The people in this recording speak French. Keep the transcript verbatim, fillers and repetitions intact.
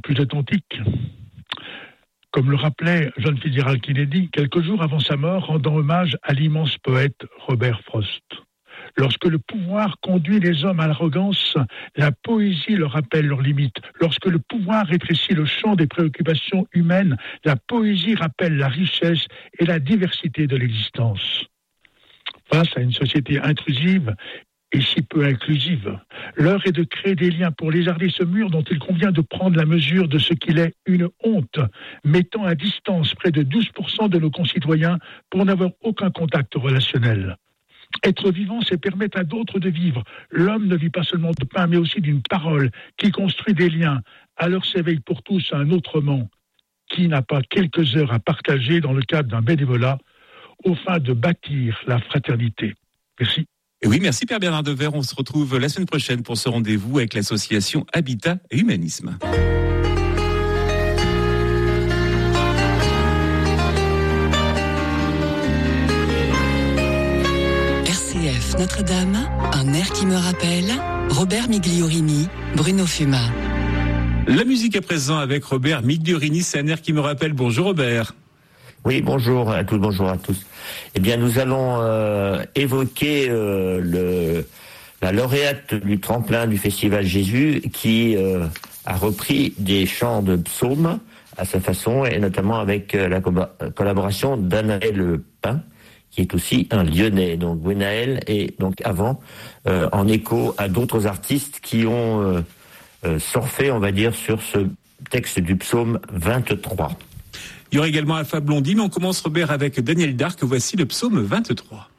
plus authentique. Comme le rappelait John Fitzgerald Kennedy, quelques jours avant sa mort, rendant hommage à l'immense poète Robert Frost. Lorsque le pouvoir conduit les hommes à l'arrogance, la poésie leur rappelle leurs limites. Lorsque le pouvoir rétrécit le champ des préoccupations humaines, la poésie rappelle la richesse et la diversité de l'existence. Face à une société intrusive et si peu inclusive, l'heure est de créer des liens pour lézarder ce mur dont il convient de prendre la mesure de ce qu'il est une honte, mettant à distance près de douze pour cent de nos concitoyens pour n'avoir aucun contact relationnel. Être vivant, c'est permettre à d'autres de vivre. L'homme ne vit pas seulement de pain, mais aussi d'une parole qui construit des liens. Alors s'éveille pour tous un autrement. Qui n'a pas quelques heures à partager dans le cadre d'un bénévolat au fin de bâtir la fraternité. Merci. Et oui, merci Père Bernard Devers. On se retrouve la semaine prochaine pour ce rendez-vous avec l'association Habitat et Humanisme. Notre-Dame, un air qui me rappelle, Robert Migliorini, Bruno Fuma. La musique à présent avec Robert Migliorini, c'est un air qui me rappelle. Bonjour Robert. Oui, bonjour à tous, bonjour à tous. Eh bien, nous allons euh, évoquer euh, le, la lauréate du tremplin du Festival Jésus qui euh, a repris des chants de psaumes à sa façon et notamment avec euh, la co- collaboration d'Anaël Pain, qui est aussi un Lyonnais, donc Gwenaël, et donc avant, euh, en écho à d'autres artistes qui ont euh, euh, surfé, on va dire, sur ce texte du psaume vingt-trois. Il y aura également Alpha Blondie, mais on commence Robert avec Daniel Darc, voici le psaume vingt-trois.